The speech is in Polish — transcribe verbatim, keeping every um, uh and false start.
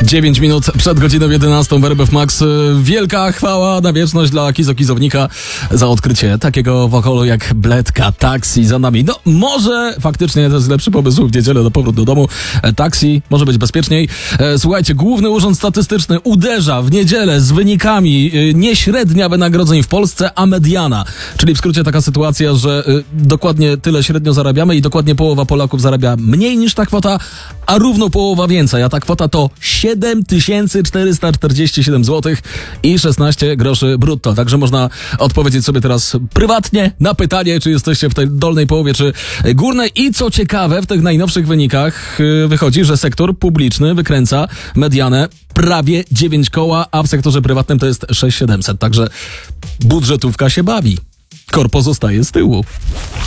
dziewięć minut przed godziną jedenastą w R M F Max. Wielka chwała na wieczność dla Kizo Kizownika za odkrycie takiego wokalu jak Bledka. Taksi za nami. No może faktycznie to jest lepszy pomysł w niedzielę na powrót do domu. Taksi może być bezpieczniej. Słuchajcie, Główny Urząd Statystyczny uderza w niedzielę z wynikami nie średnia wynagrodzeń w Polsce, a mediana. Czyli w skrócie taka sytuacja, że dokładnie tyle średnio zarabiamy i dokładnie połowa Polaków zarabia mniej niż ta kwota, a równo połowa więcej. A ta kwota to siedem tysięcy czterysta czterdzieści siedem złotych i szesnaście groszy brutto. Także można odpowiedzieć sobie teraz prywatnie na pytanie, czy jesteście w tej dolnej połowie, czy górnej. I co ciekawe, w tych najnowszych wynikach wychodzi, że sektor publiczny wykręca medianę prawie dziewięć koła, a w sektorze prywatnym to jest sześć tysięcy siedemset. Także budżetówka się bawi. Korpo zostaje z tyłu.